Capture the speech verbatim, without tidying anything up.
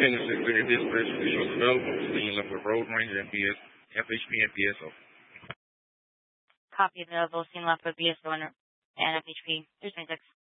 Independence Clear Dispatch, visual development, scene left with Road Ranger and B S, F H P and B S O. Copy available, scene left with B S O and F H P. two twenty-six.